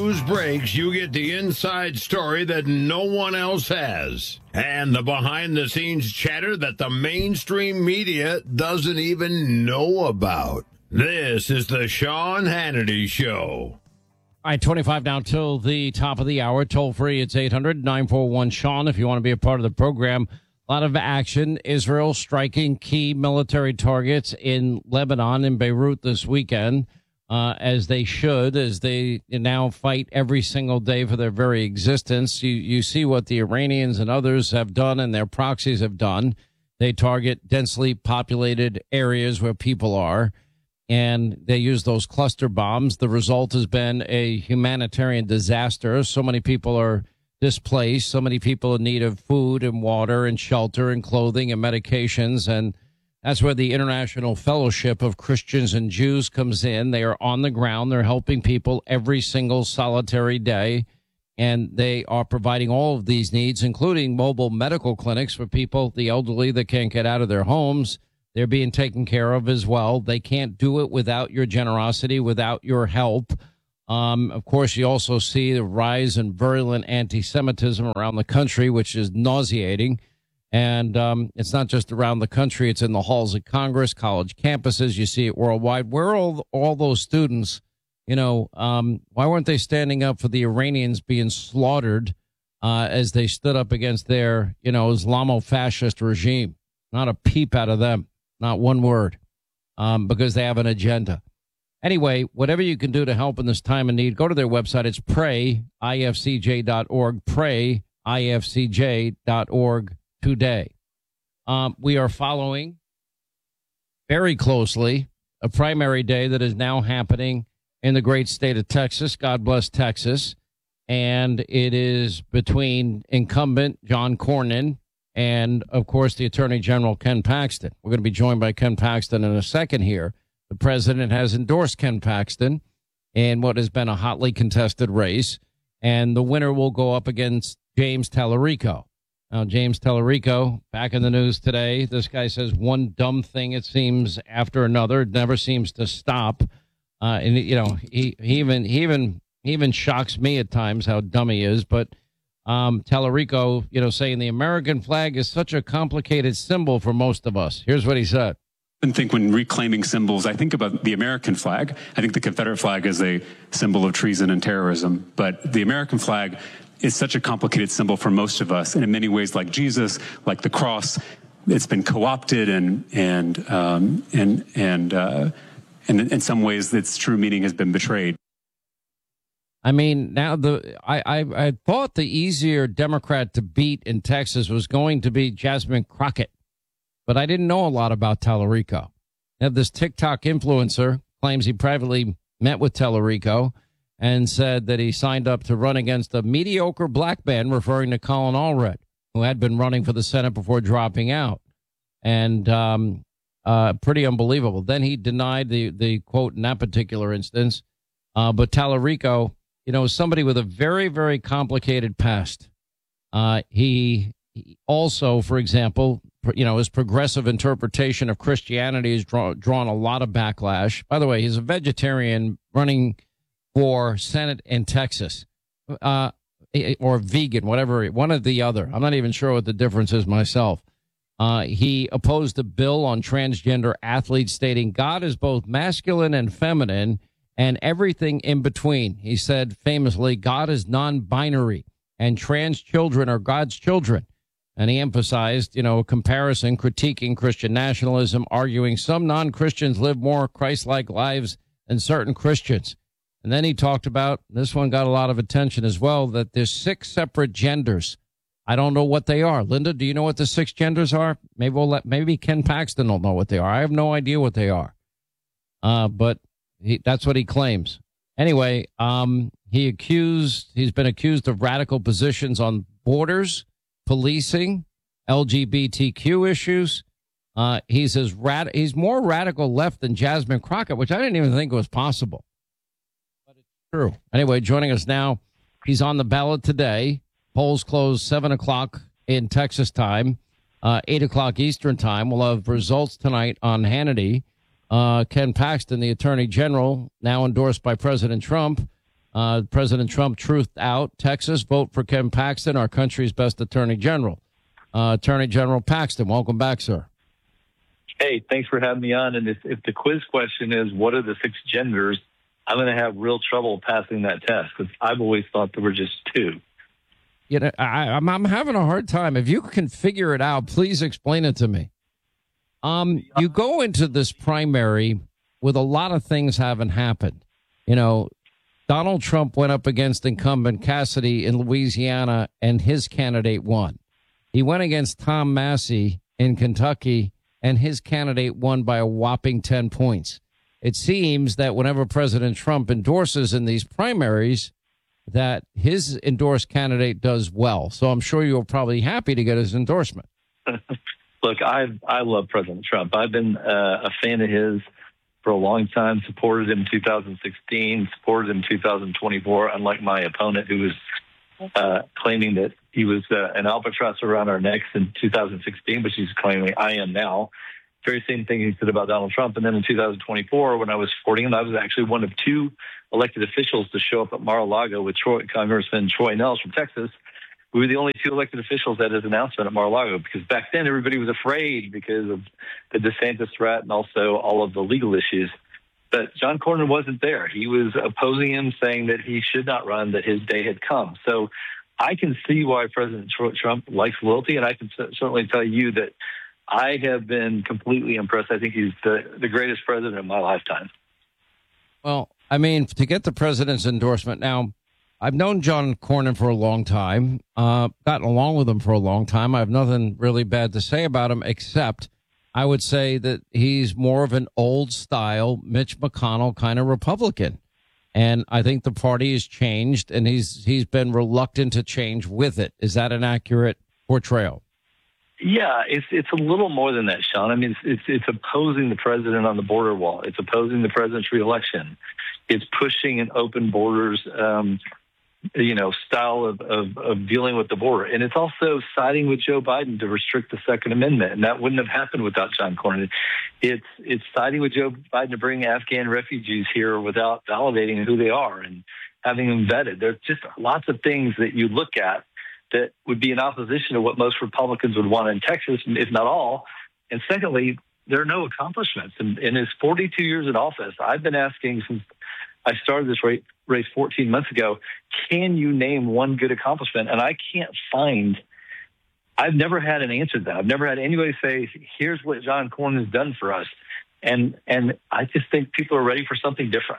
news breaks, you get the inside story that no one else has. And the behind-the-scenes chatter that the mainstream media doesn't even know about. This is the Sean Hannity Show. All right, 25 now till the top of the hour. Toll free, it's 800-941-SEAN if you want to be a part of the program. A lot of action. Israel striking key military targets in Lebanon and Beirut this weekend, as they should, as they now fight every single day for their very existence. You see what the Iranians and others have done and their proxies have done. They target densely populated areas where people are, and they use those cluster bombs. The result has been a humanitarian disaster. So many people are displaced, so many people in need of food and water and shelter and clothing and medications, and that's where the International Fellowship of Christians and Jews comes in. They are on the ground. They're helping people every single solitary day, and they are providing all of these needs, including mobile medical clinics for people, the elderly that can't get out of their homes. They're being taken care of as well. They can't do it without your generosity, without your help. Of course, you also see the rise in virulent anti-Semitism around the country, which is nauseating. And it's not just around the country. It's in the halls of Congress, college campuses. You see it worldwide. Where are all those students? Why weren't they standing up for the Iranians being slaughtered as they stood up against their, Islamo-fascist regime? Not a peep out of them. Not one word, because they have an agenda. Anyway, whatever you can do to help in this time of need, go to their website. It's prayifcj.org, prayifcj.org today. We are following very closely a primary day that is now happening in the great state of Texas. God bless Texas. And it is between incumbent John Cornyn and, of course, the Attorney General Ken Paxton. We're going to be joined by Ken Paxton in a second here. The president has endorsed Ken Paxton in what has been a hotly contested race, and the winner will go up against James Tallarico. Now, James Tallarico, back in the news today, this guy says one dumb thing, it seems, after another. It never seems to stop. And, he even shocks me at times how dumb he is. But Tallarico, saying the American flag is such a complicated symbol for most of us. Here's what he said. I think when reclaiming symbols, I think about the American flag. I think the Confederate flag is a symbol of treason and terrorism. But the American flag is such a complicated symbol for most of us. And in many ways, like Jesus, like the cross, it's been co-opted and in some ways its true meaning has been betrayed. I mean, now I thought the easier Democrat to beat in Texas was going to be Jasmine Crockett. But I didn't know a lot about Tallarico. Now, this TikTok influencer claims he privately met with Tallarico and said that he signed up to run against a mediocre black man, referring to Colin Allred, who had been running for the Senate before dropping out. And pretty unbelievable. Then he denied the quote in that particular instance. But Tallarico, is somebody with a very, very complicated past. He also, for example, his progressive interpretation of Christianity has drawn a lot of backlash. By the way, he's a vegetarian running for Senate in Texas, or vegan, whatever, one or the other. I'm not even sure what the difference is myself. He opposed a bill on transgender athletes, stating God is both masculine and feminine and everything in between. He said famously, God is non-binary and trans children are God's children. And he emphasized, a comparison, critiquing Christian nationalism, arguing some non-Christians live more Christ-like lives than certain Christians. And then he talked about, this one got a lot of attention as well, that there's 6 separate genders. I don't know what they are. Linda, do you know what the 6 genders are? Maybe Ken Paxton will know what they are. I have no idea what they are. But that's what he claims. Anyway, he's been accused of radical positions on borders, policing, LGBTQ issues. He's more radical left than Jasmine Crockett, which I didn't even think was possible. But it's true. Anyway, joining us now, he's on the ballot today. Polls close 7 o'clock in Texas time, 8 o'clock Eastern time. We'll have results tonight on Hannity. Ken Paxton, the Attorney General, now endorsed by President Trump, President Trump truthed out Texas. Vote for Ken Paxton, our country's best attorney general. Attorney General Paxton, welcome back, sir. Hey, thanks for having me on. And if the quiz question is, what are the 6 genders, I'm going to have real trouble passing that test because I've always thought there were just 2. You know, I'm having a hard time. If you can figure it out, please explain it to me. You go into this primary with a lot of things haven't happened. You know, Donald Trump went up against incumbent Cassidy in Louisiana, and his candidate won. He went against Tom Massey in Kentucky, and his candidate won by a whopping 10 points. It seems that whenever President Trump endorses in these primaries, that his endorsed candidate does well. So I'm sure you're probably happy to get his endorsement. Look, I love President Trump. I've been a fan of his for a long time, supported him in 2016, supported him in 2024, unlike my opponent who was claiming that he was an albatross around our necks in 2016, but she's claiming I am now. Very same thing he said about Donald Trump. And then in 2024, when I was supporting him, I was actually one of 2 elected officials to show up at Mar-a-Lago with Congressman Troy Nehls from Texas. We were the only 2 elected officials at his announcement at Mar-a-Lago because back then everybody was afraid because of the DeSantis threat and also all of the legal issues. But John Cornyn wasn't there. He was opposing him, saying that he should not run, that his day had come. So I can see why President Trump likes loyalty, and I can certainly tell you that I have been completely impressed. I think he's the greatest president of my lifetime. Well, I mean, to get the president's endorsement now, I've known John Cornyn for a long time, gotten along with him for a long time. I have nothing really bad to say about him, except I would say that he's more of an old style Mitch McConnell kind of Republican. And I think the party has changed, and he's been reluctant to change with it. Is that an accurate portrayal? Yeah, it's a little more than that, Sean. I mean, it's opposing the president on the border wall. It's opposing the president's reelection. It's pushing an open borders, style of dealing with the border. And it's also siding with Joe Biden to restrict the Second Amendment. And that wouldn't have happened without John Cornyn. It's siding with Joe Biden to bring Afghan refugees here without validating who they are and having them vetted. There's just lots of things that you look at that would be in opposition to what most Republicans would want in Texas, if not all. And secondly, there are no accomplishments. In his 42 years in office, I've been asking since I started this race 14 months ago, can you name one good accomplishment? And I can't find, I've never had an answer to that. I've never had anybody say, here's what John Cornyn has done for us. And I just think people are ready for something different.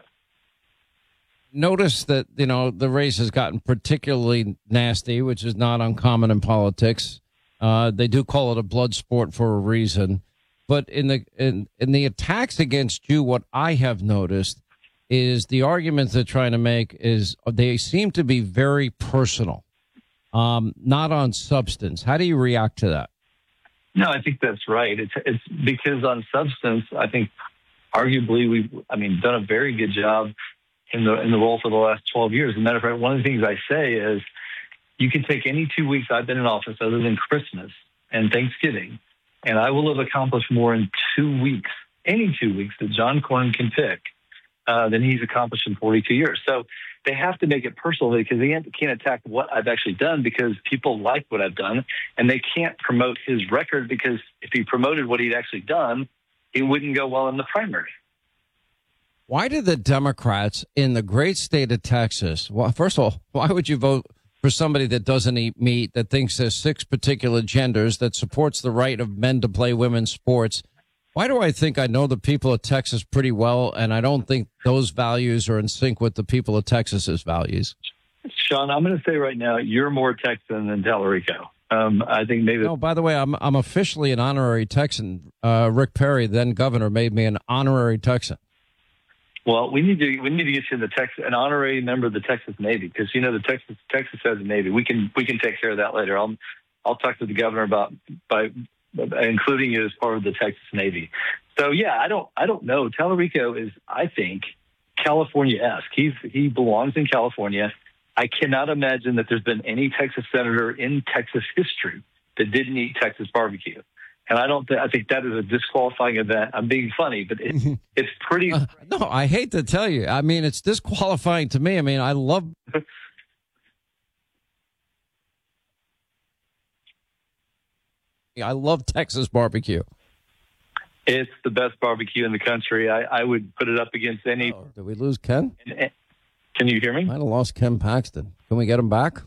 Notice that, the race has gotten particularly nasty, which is not uncommon in politics. They do call it a blood sport for a reason. But in the attacks against you, what I have noticed is the arguments they're trying to make is they seem to be very personal, not on substance. How do you react to that? No, I think that's right. It's because on substance, I think arguably we've done a very good job in the role for the last 12 years. As a matter of fact, one of the things I say is you can take any 2 weeks I've been in office other than Christmas and Thanksgiving, and I will have accomplished more in 2 weeks, any 2 weeks that John Cornyn can pick than he's accomplished in 42 years. So they have to make it personal because they can't attack what I've actually done because people like what I've done, and they can't promote his record because if he promoted what he'd actually done, it wouldn't go well in the primary. Why do the Democrats in the great state of Texas, well, first of all, why would you vote for somebody that doesn't eat meat, that thinks there's 6 particular genders, that supports the right of men to play women's sports? Why do I think I know the people of Texas pretty well, and I don't think those values are in sync with the people of Texas's values? Sean, I'm going to say right now, you're more Texan than Tallarico. I think maybe. No, by the way, I'm officially an honorary Texan. Rick Perry, then governor, made me an honorary Texan. Well, we need to get you an honorary member of the Texas Navy because the Texas has a Navy. We can take care of that later. I'll talk to the governor about by including you as part of the Texas Navy. So yeah, I don't know. Tallarico is, I think, California-esque. He belongs in California. I cannot imagine that there's been any Texas senator in Texas history that didn't eat Texas barbecue. And I think that is a disqualifying event. I'm being funny, but it's pretty. No, I hate to tell you. I mean, it's disqualifying to me. I mean, I love. I love Texas barbecue. It's the best barbecue in the country. I would put it up against any. Oh, did we lose Ken? Can you hear me? Might have lost Ken Paxton. Can we get him back?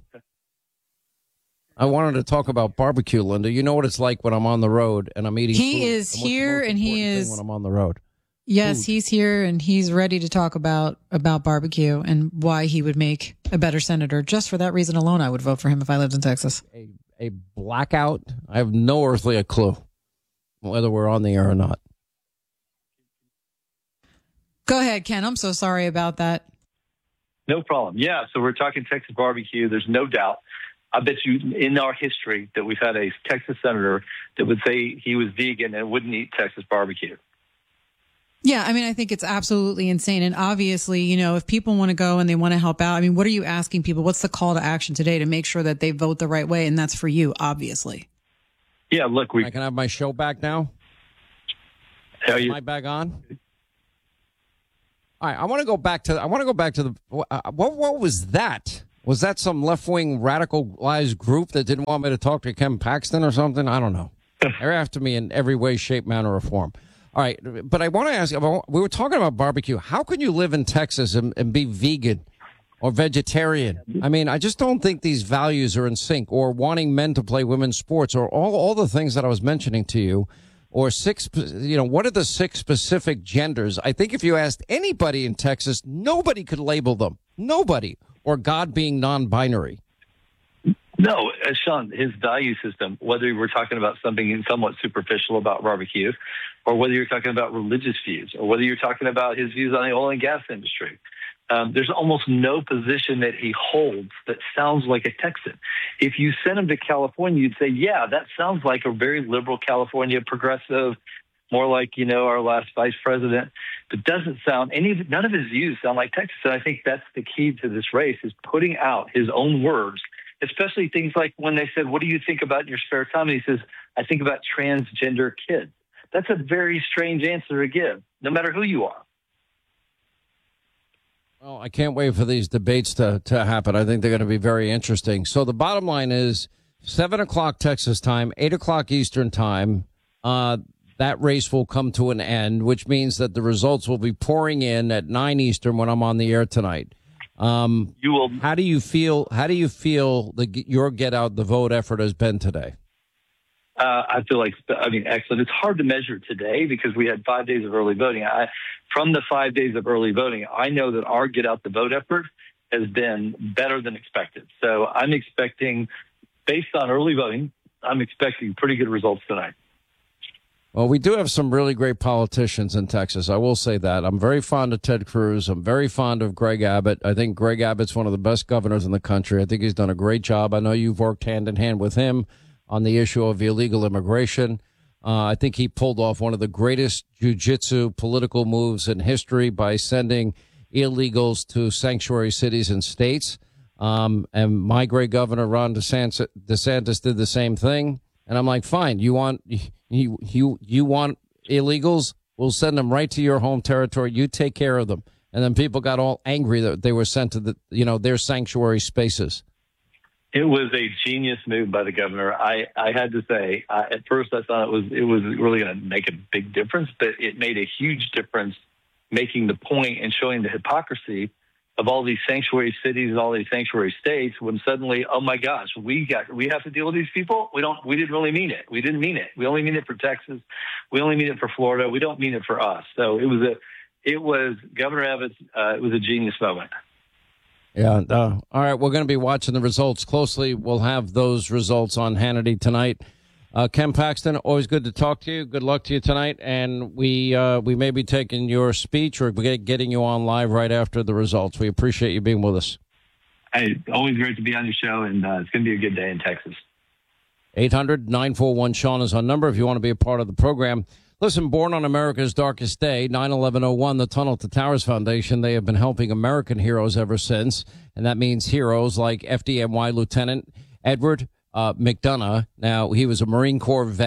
I wanted to talk about barbecue, Linda. You know what it's like when I'm on the road and I'm eating food. He is here, and he is when I'm on the road. Yes, Food. he's here, and he's ready to talk about barbecue and why he would make a better senator. Just for that reason alone, I would vote for him if I lived in Texas. A blackout. I have no earthly clue whether we're on the air or not. Go ahead, Ken. I'm so sorry about that. No problem. Yeah, so we're talking Texas barbecue. There's no doubt. I bet you in our history that we've had a Texas senator that would say he was vegan and wouldn't eat Texas barbecue. Yeah, I mean, I think it's absolutely insane. And obviously, you know, if people want to go and they want to help out, I mean, what are you asking people? What's the call to action today to make sure that they vote the right way? And that's for you, obviously. Yeah, look, I can have my show back now. Am I back on? All right, I want to go back to the. What was that? Was that some left-wing radicalized group that didn't want me to talk to Ken Paxton or something? I don't know. They're after me in every way, shape, manner, or form. All right, but I want to ask you, we were talking about barbecue. How can you live in Texas and be vegan or vegetarian? I mean, I just don't think these values are in sync, or wanting men to play women's sports, or all the things that I was mentioning to you, or what are the 6 specific genders? I think if you asked anybody in Texas, nobody could label them. Nobody. Or God being non-binary. No, Sean, his value system, whether we're talking about something somewhat superficial about barbecue, or whether you're talking about religious views, or whether you're talking about his views on the oil and gas industry, there's almost no position that he holds that sounds like a Texan. If you sent him to California, you'd say, yeah, that sounds like a very liberal California progressive, more like, you know, our last vice president. But doesn't sound none of his views sound like Texas. And I think that's the key to this race, is putting out his own words, especially things like when they said, what do you think about in your spare time? And he says, I think about transgender kids. That's a very strange answer to give, no matter who you are. Well, I can't wait for these debates to happen. I think they're going to be very interesting. So the bottom line is 7 o'clock Texas time, 8 o'clock Eastern time. That race will come to an end, which means that the results will be pouring in at 9 Eastern when I'm on the air tonight. You will. How do you feel? How do you feel your get out the vote effort has been today? I feel like, excellent. It's hard to measure today because we had 5 days of early voting. From the 5 days of early voting, I know that our get out the vote effort has been better than expected. So I'm expecting, based on early voting, I'm expecting pretty good results tonight. Well, we do have some really great politicians in Texas. I will say that. I'm very fond of Ted Cruz. I'm very fond of Greg Abbott. I think Greg Abbott's one of the best governors in the country. I think he's done a great job. I know you've worked hand in hand with him on the issue of illegal immigration. I think he pulled off one of the greatest jiu-jitsu political moves in history by sending illegals to sanctuary cities and states. And my great governor, Ron DeSantis, did the same thing. And I'm like, fine, you want illegals? We'll send them right to your home territory. You take care of them. And then people got all angry that they were sent to their sanctuary spaces. It was a genius move by the governor. I had to say, at first I thought it was really going to make a big difference, but it made a huge difference, making the point and showing the hypocrisy of all these sanctuary cities and all these sanctuary states, when suddenly, oh my gosh, we have to deal with these people. We didn't really mean it. We didn't mean it. We only mean it for Texas. We only mean it for Florida. We don't mean it for us. So it was Governor Abbott's. It was a genius moment. Yeah. All right. We're going to be watching the results closely. We'll have those results on Hannity tonight. Ken Paxton, always good to talk to you. Good luck to you tonight. And we may be taking your speech or getting you on live right after the results. We appreciate you being with us. Hey, always great to be on your show, and it's going to be a good day in Texas. 800-941-SEAN is our number if you want to be a part of the program. Listen, born on America's darkest day, 9/11/01, the Tunnel to Towers Foundation, they have been helping American heroes ever since. And that means heroes like FDNY Lieutenant Edward McDonough. Now, he was a Marine Corps vet,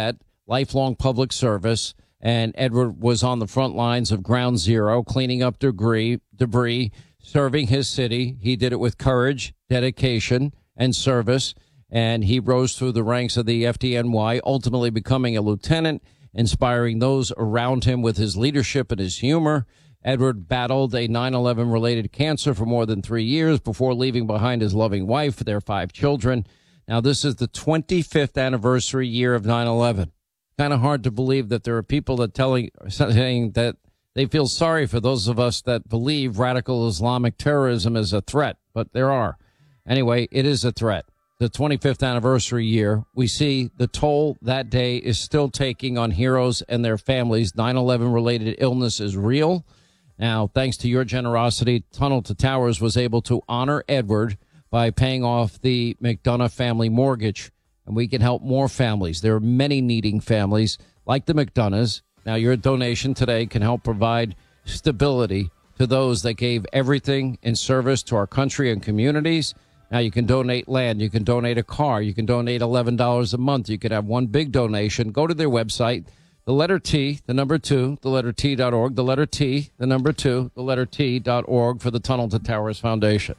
lifelong public service. And Edward was on the front lines of Ground Zero, cleaning up debris, serving his city. He did it with courage, dedication, and service. And he rose through the ranks of the FDNY, ultimately becoming a lieutenant, inspiring those around him with his leadership and his humor. Edward battled a 9/11-related cancer for more than 3 years before leaving behind his loving wife, their 5 children. Now, this is the 25th anniversary year of 9/11. Kind of hard to believe that there are people that saying that they feel sorry for those of us that believe radical Islamic terrorism is a threat, but there are. Anyway, it is a threat. The 25th anniversary year, we see the toll that day is still taking on heroes and their families. 9/11-related illness is real. Now, thanks to your generosity, Tunnel to Towers was able to honor Edward by paying off the McDonough family mortgage, and we can help more families. There are many needing families like the McDonoughs. Now, your donation today can help provide stability to those that gave everything in service to our country and communities. Now, you can donate land. You can donate a car. You can donate $11 a month. You could have one big donation. Go to their website, the letter T, the number 2, the letter T.org, the letter T, the number 2, the letter T.org for the Tunnel to Towers Foundation.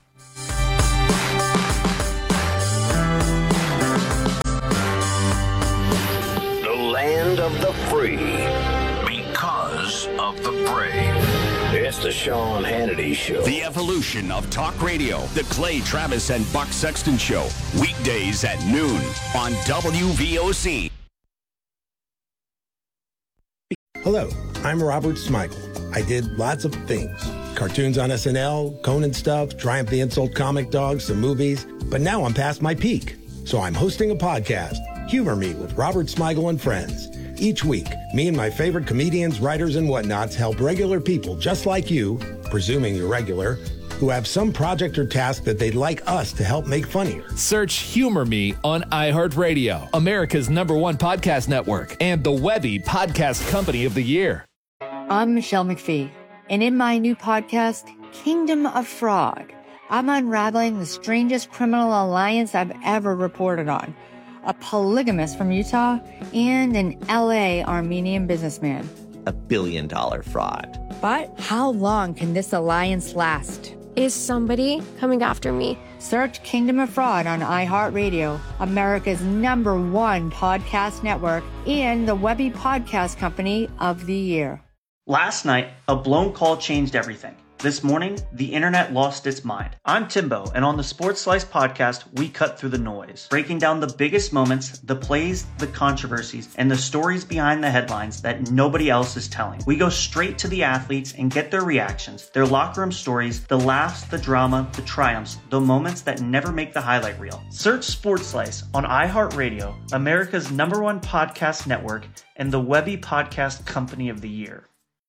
The land of the free, because of the brave. It's the Sean Hannity Show. The evolution of talk radio. The Clay Travis and Buck Sexton Show. Weekdays at noon on WVOC. Hello, I'm Robert Smigel. I did lots of things. Cartoons on SNL, Conan stuff, Triumph the Insult Comic Dogs, some movies. But now I'm past my peak. So I'm hosting a podcast, Humor Me with Robert Smigel and Friends. Each week, me and my favorite comedians, writers, and whatnots help regular people just like you, presuming you're regular, who have some project or task that they'd like us to help make funnier. Search Humor Me on iHeartRadio, America's #1 podcast network, and the Webby Podcast Company of the Year. I'm Michelle McPhee, and in my new podcast, Kingdom of Fraud, I'm unraveling the strangest criminal alliance I've ever reported on. A polygamist from Utah and an LA Armenian businessman. $1 billion fraud. But how long can this alliance last? Is somebody coming after me? Search Kingdom of Fraud on iHeartRadio, America's #1 podcast network, and the Webby Podcast Company of the Year. Last night, a blown call changed everything. This morning, the internet lost its mind. I'm Timbo, and on the Sports Slice podcast, we cut through the noise, breaking down the biggest moments, the plays, the controversies, and the stories behind the headlines that nobody else is telling. We go straight to the athletes and get their reactions, their locker room stories, the laughs, the drama, the triumphs, the moments that never make the highlight reel. Search Sports Slice on iHeartRadio, America's #1 podcast network, and the Webby Podcast Company of the Year.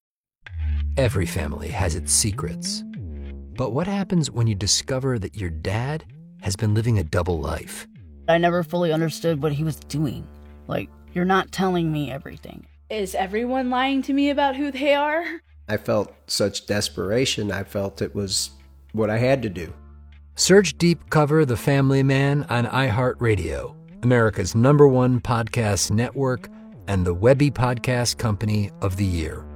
Every family has its secrets. But what happens when you discover that your dad has been living a double life? I never fully understood what he was doing. Like, you're not telling me everything. Is everyone lying to me about who they are? I felt such desperation. I felt it was what I had to do. Search Deep Cover The Family Man on iHeartRadio, America's #1 podcast network, and the Webby Podcast Company of the Year.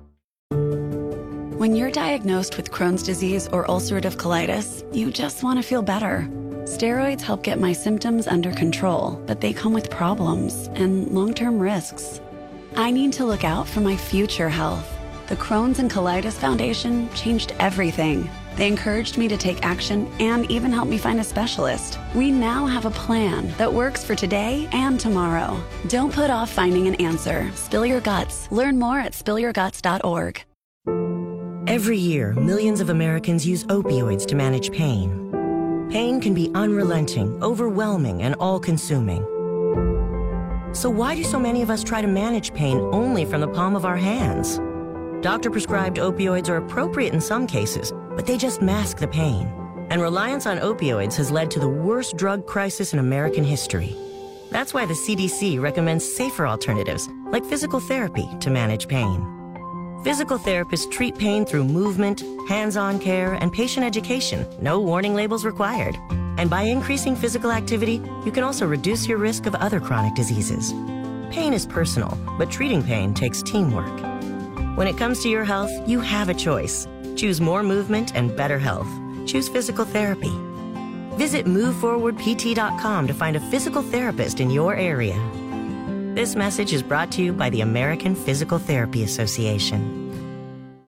When you're diagnosed with Crohn's disease or ulcerative colitis, you just want to feel better. Steroids help get my symptoms under control, but they come with problems and long-term risks. I need to look out for my future health. The Crohn's and Colitis Foundation changed everything. They encouraged me to take action and even helped me find a specialist. We now have a plan that works for today and tomorrow. Don't put off finding an answer. Spill your guts. Learn more at spillyourguts.org. Every year, millions of Americans use opioids to manage pain. Pain can be unrelenting, overwhelming, and all-consuming. So why do so many of us try to manage pain only from the palm of our hands? Doctor-prescribed opioids are appropriate in some cases, but they just mask the pain. And reliance on opioids has led to the worst drug crisis in American history. That's why the CDC recommends safer alternatives, like physical therapy, to manage pain. Physical therapists treat pain through movement, hands-on care, and patient education. No warning labels required. And by increasing physical activity, you can also reduce your risk of other chronic diseases. Pain is personal, but treating pain takes teamwork. When it comes to your health, you have a choice. Choose more movement and better health. Choose physical therapy. Visit moveforwardpt.com to find a physical therapist in your area. This message is brought to you by the American Physical Therapy Association.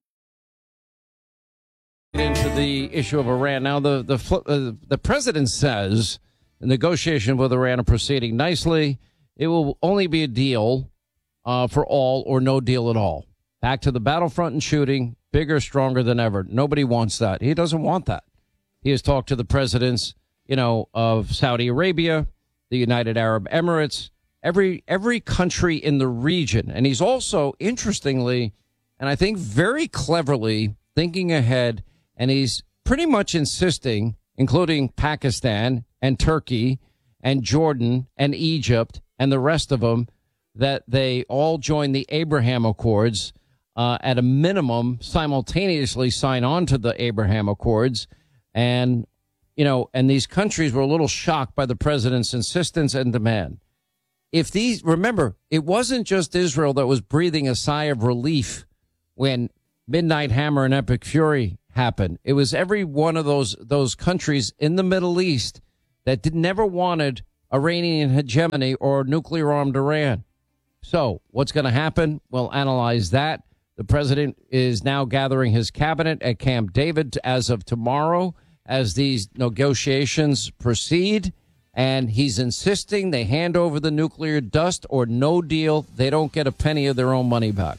Into the issue of Iran now, the president says the negotiation with Iran are proceeding nicely. It will only be a deal for all or no deal at all. Back to the battlefront and shooting, bigger, stronger than ever. Nobody wants that. He doesn't want that. He has talked to the presidents, of Saudi Arabia, the United Arab Emirates, every country in the region. And he's also, interestingly, and I think very cleverly, thinking ahead, and he's pretty much insisting, including Pakistan and Turkey and Jordan and Egypt and the rest of them, that they all join the Abraham Accords, at a minimum, simultaneously sign on to the Abraham Accords. And, and these countries were a little shocked by the president's insistence and demand. Remember, it wasn't just Israel that was breathing a sigh of relief when Midnight Hammer and Epic Fury happened. It was every one of those countries in the Middle East that never wanted Iranian hegemony or nuclear-armed Iran. So what's going to happen? We'll analyze that. The president is now gathering his cabinet at Camp David as of tomorrow as these negotiations proceed. And he's insisting they hand over the nuclear dust or no deal. They don't get a penny of their own money back.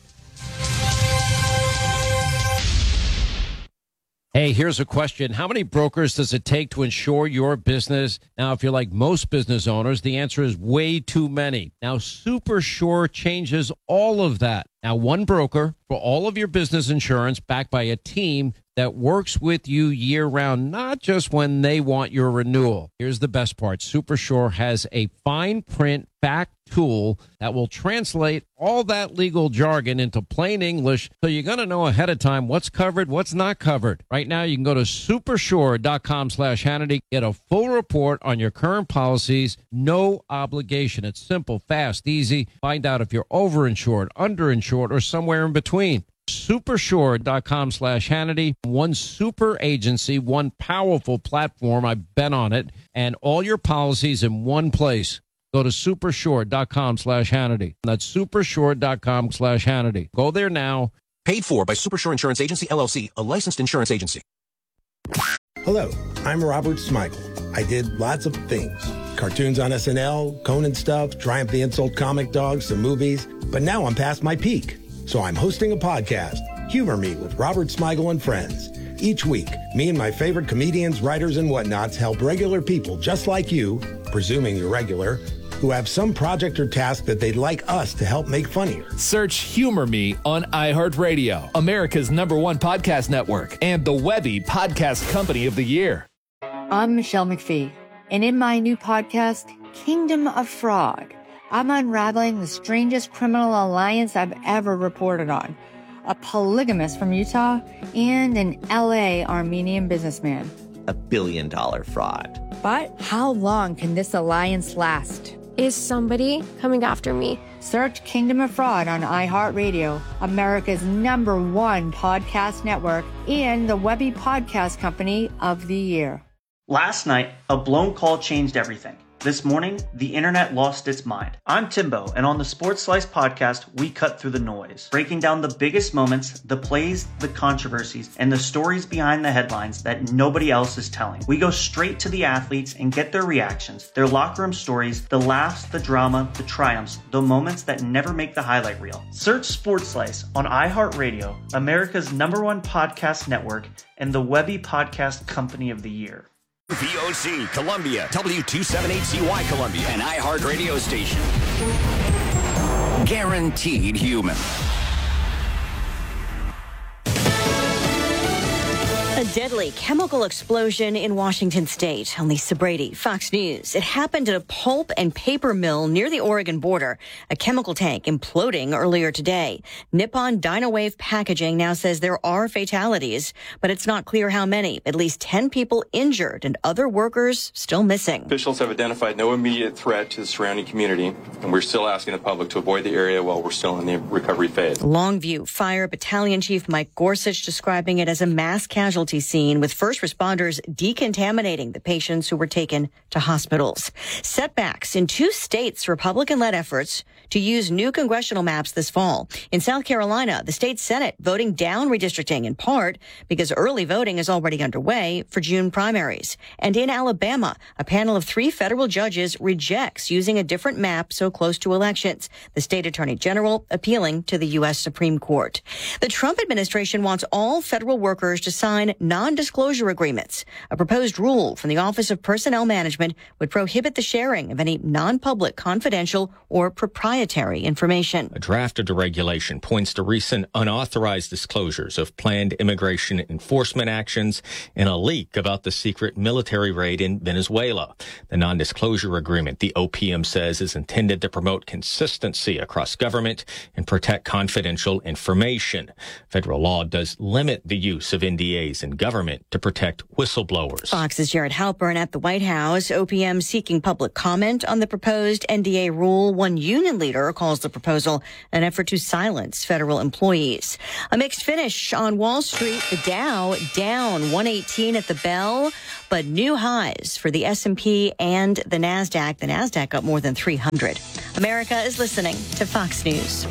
Hey, here's a question. How many brokers does it take to insure your business? Now, if you're like most business owners, the answer is way too many. Now, SuperSure changes all of that. Now, one broker for all of your business insurance backed by a team that works with you year-round, not just when they want your renewal. Here's the best part. SuperSure has a fine print back tool that will translate all that legal jargon into plain English, so you're going to know ahead of time what's covered, what's not covered. Right now, you can go to supersure.com/Hannity, get a full report on your current policies, no obligation. It's simple, fast, easy. Find out if you're overinsured, underinsured, or somewhere in between. Supersure.com/Hannity. One super agency, one powerful platform. I've been on it, and all your policies in one place. Go to supersure.com/Hannity. That's supersure.com/Hannity. Go there now. Paid for by Supersure Insurance Agency, LLC, a licensed insurance agency. Hello, I'm Robert Smigel. I did lots of things. Cartoons on SNL, Conan stuff, Triumph the Insult Comic Dog, some movies. But now I'm past my peak. So I'm hosting a podcast, Humor Me with Robert Smigel and Friends. Each week, me and my favorite comedians, writers, and whatnots help regular people just like you, presuming you're regular, who have some project or task that they'd like us to help make funnier. Search Humor Me on iHeartRadio, America's #1 podcast network, and the Webby Podcast Company of the Year. I'm Michelle McPhee, and in my new podcast, Kingdom of Frog, I'm unraveling the strangest criminal alliance I've ever reported on. A polygamist from Utah and an LA Armenian businessman. $1 billion fraud. But how long can this alliance last? Is somebody coming after me? Search Kingdom of Fraud on iHeartRadio, America's #1 podcast network, and the Webby Podcast Company of the Year. Last night, a blown call changed everything. This morning, the internet lost its mind. I'm Timbo, and on the Sports Slice podcast, we cut through the noise, breaking down the biggest moments, the plays, the controversies, and the stories behind the headlines that nobody else is telling. We go straight to the athletes and get their reactions, their locker room stories, the laughs, the drama, the triumphs, the moments that never make the highlight reel. Search Sports Slice on iHeartRadio, America's #1 podcast network, and the Webby Podcast Company of the Year. VOC, Columbia, W278CY Columbia, an iHeart radio station. Guaranteed human. A deadly chemical explosion in Washington state. I'm Lisa Brady, Fox News. It happened at a pulp and paper mill near the Oregon border. A chemical tank imploding earlier today. Nippon Dynawave Packaging now says there are fatalities, but it's not clear how many. At least 10 people injured and other workers still missing. Officials have identified no immediate threat to the surrounding community, and we're still asking the public to avoid the area while we're still in the recovery phase. Longview Fire Battalion Chief Mike Gorsuch describing it as a mass casualty scene with first responders decontaminating the patients who were taken to hospitals. Setbacks in 2 states' Republican-led efforts to use new congressional maps this fall. In South Carolina, the state Senate voting down redistricting in part because early voting is already underway for June primaries. And in Alabama, a panel of 3 federal judges rejects using a different map so close to elections. The state attorney general appealing to the U.S. Supreme Court. The Trump administration wants all federal workers to sign non-disclosure agreements. A proposed rule from the Office of Personnel Management would prohibit the sharing of any non-public, confidential, or proprietary information. A draft of the regulation points to recent unauthorized disclosures of planned immigration enforcement actions and a leak about the secret military raid in Venezuela. The non-disclosure agreement, the OPM says, is intended to promote consistency across government and protect confidential information. Federal law does limit the use of NDAs in government to protect whistleblowers. Fox's Jared Halpern at the White House. OPM seeking public comment on the proposed NDA rule. One union leader calls the proposal an effort to silence federal employees. A mixed finish on Wall Street. The Dow down 118 at the bell, but new highs for the S&P and the NASDAQ. The NASDAQ up more than 300. America is listening to Fox News.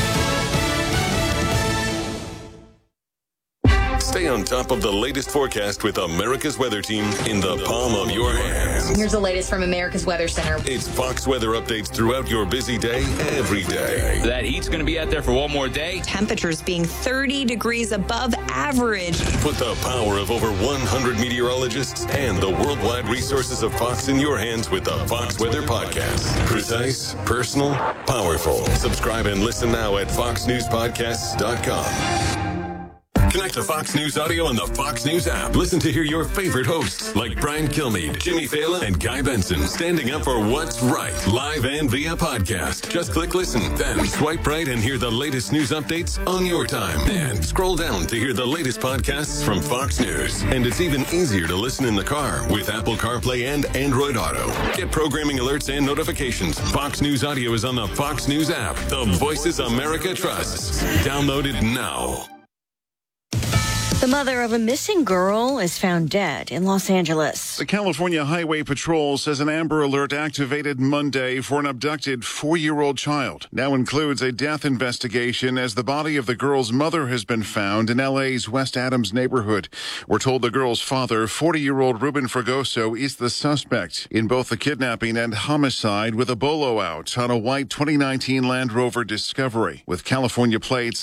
Stay on top of the latest forecast with America's Weather Team in the palm of your hands. Here's the latest from America's Weather Center. It's Fox weather updates throughout your busy day, every day. That heat's going to be out there for one more day. Temperatures being 30 degrees above average. Put the power of over 100 meteorologists and the worldwide resources of Fox in your hands with the Fox Weather Podcast. Precise, personal, powerful. Subscribe and listen now at foxnewspodcasts.com. Connect to Fox News Audio on the Fox News app. Listen to hear your favorite hosts like Brian Kilmeade, Jimmy Fallon, and Guy Benson standing up for what's right, live and via podcast. Just click listen, then swipe right and hear the latest news updates on your time. And scroll down to hear the latest podcasts from Fox News. And it's even easier to listen in the car with Apple CarPlay and Android Auto. Get programming alerts and notifications. Fox News Audio is on the Fox News app. The voices America trusts. Download it now. The mother of a missing girl is found dead in Los Angeles. The California Highway Patrol says an Amber Alert activated Monday for an abducted 4-year-old child. Now includes a death investigation as the body of the girl's mother has been found in LA's West Adams neighborhood. We're told the girl's father, 40-year-old Ruben Fragoso, is the suspect in both the kidnapping and homicide with a bolo out on a white 2019 Land Rover Discovery with California plates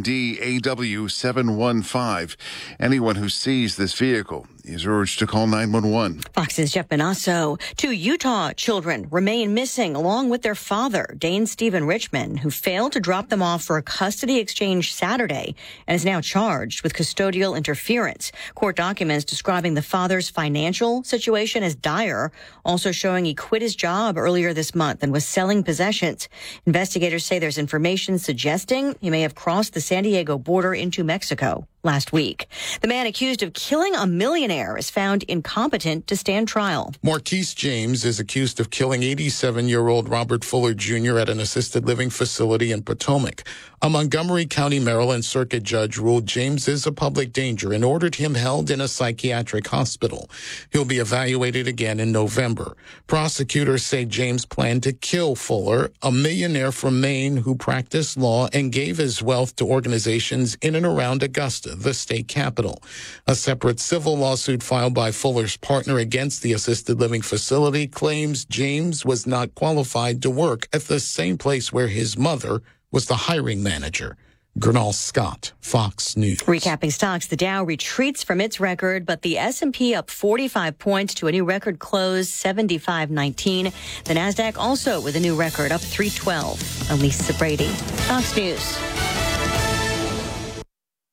9DAW715. Anyone who sees this vehicle is urged to call 911. Fox's Jeff Benasso. 2 Utah children remain missing along with their father, Dane Stephen Richmond, who failed to drop them off for a custody exchange Saturday and is now charged with custodial interference. Court documents describing the father's financial situation as dire, also showing he quit his job earlier this month and was selling possessions. Investigators say there's information suggesting he may have crossed the San Diego border into Mexico last week. The man accused of killing a millionaire is found incompetent to stand trial. Marquise James is accused of killing 87-year-old Robert Fuller Jr. at an assisted living facility in Potomac. A Montgomery County, Maryland circuit judge ruled James is a public danger and ordered him held in a psychiatric hospital. He'll be evaluated again in November. Prosecutors say James planned to kill Fuller, a millionaire from Maine who practiced law and gave his wealth to organizations in and around Augusta, the state capital. A separate civil lawsuit filed by Fuller's partner against the assisted living facility claims James was not qualified to work at the same place where his mother was the hiring manager. Gernal Scott, Fox News. Recapping stocks, the Dow retreats from its record, but the S&P up 45 points to a new record close, 75.19. The NASDAQ also with a new record, up 312. I'm Lisa Brady, Fox News.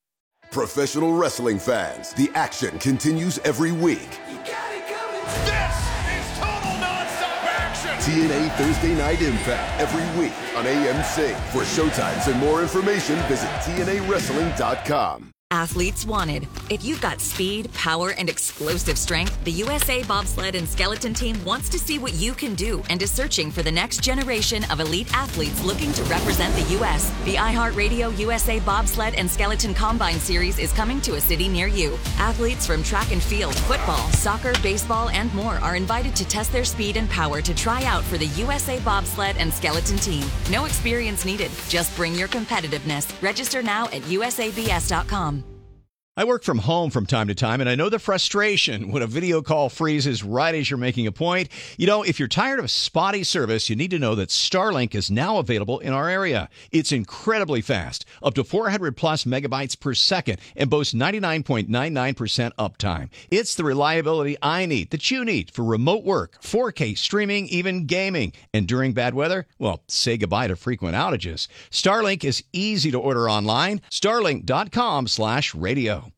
Professional wrestling fans, the action continues every week. This is total nonstop action! TNA Thursday Night Impact every week on AMC. For showtimes and more information, visit TNAWrestling.com. Athletes wanted. If you've got speed, power, and explosive strength, the USA Bobsled and Skeleton Team wants to see what you can do and is searching for the next generation of elite athletes looking to represent the U.S. The iHeartRadio USA Bobsled and Skeleton Combine Series is coming to a city near you. Athletes from track and field, football, soccer, baseball, and more are invited to test their speed and power to try out for the USA Bobsled and Skeleton Team. No experience needed. Just bring your competitiveness. Register now at usabs.com. I work from home from time to time, and I know the frustration when a video call freezes right as you're making a point. You know, if you're tired of spotty service, you need to know that Starlink is now available in our area. It's incredibly fast, up to 400 plus megabytes per second, and boasts 99.99% uptime. It's the reliability I need, that you need, for remote work, 4K streaming, even gaming. And during bad weather, well, say goodbye to frequent outages. Starlink is easy to order online. Starlink.com/radio.